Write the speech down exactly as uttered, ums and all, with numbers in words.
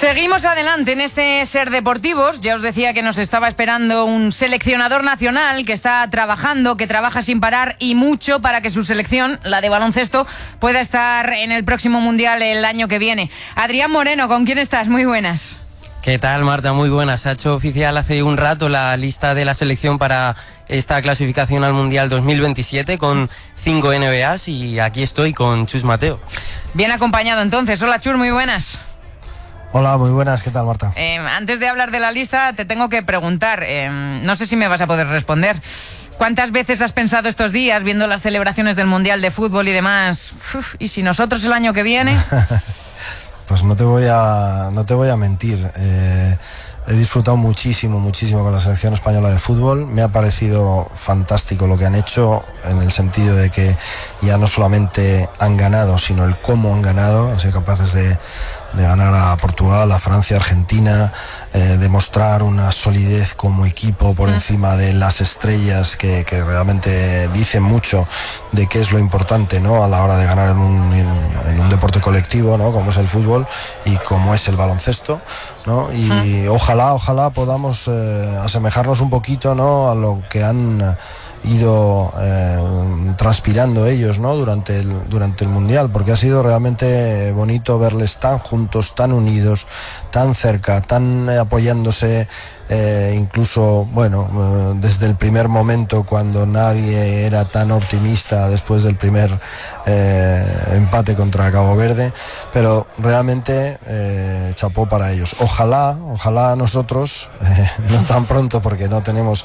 Seguimos adelante en este Ser Deportivos. Ya os decía que nos estaba esperando un seleccionador nacional que está trabajando, que trabaja sin parar y mucho para que su selección, la de baloncesto, pueda estar en el próximo Mundial el año que viene. Adrián Moreno, ¿con quién estás? Muy buenas. ¿Qué tal, Marta? Muy buenas. Se ha hecho oficial hace un rato la lista de la selección para esta clasificación al Mundial dos mil veintisiete con cinco N B As y aquí estoy con Chus Mateo. Bien acompañado entonces. Hola, Chus, muy buenas. Hola, muy buenas. ¿Qué tal, Marta? Eh, antes de hablar de la lista, te tengo que preguntar, eh, no sé si me vas a poder responder. ¿Cuántas veces has pensado estos días, viendo las celebraciones del Mundial de Fútbol y demás, uf, ¿y si nosotros el año que viene? Pues no te voy a, no te voy a mentir. Eh, he disfrutado muchísimo, muchísimo con la selección española de fútbol. Me ha parecido fantástico lo que han hecho, en el sentido de que ya no solamente han ganado, sino el cómo han ganado. Han sido capaces de, de ganar a Portugal, a Francia, a Argentina, eh, demostrar una solidez como equipo por encima de las estrellas que, que realmente dicen mucho de qué es lo importante, ¿no?, a la hora de ganar en un, en, en un deporte colectivo, ¿no?, como es el fútbol y como es el baloncesto, ¿no? Y uh-huh. ojalá, ojalá podamos eh, asemejarnos un poquito, ¿no?, a lo que han ido eh, transpirando ellos, ¿no?, durante el, durante el Mundial, porque ha sido realmente bonito verles tan juntos, tan unidos, tan cerca, tan eh, apoyándose, eh, incluso, bueno, eh, desde el primer momento, cuando nadie era tan optimista después del primer eh, empate contra Cabo Verde, pero realmente eh, chapó para ellos. Ojalá, ojalá nosotros, eh, no tan pronto porque no tenemos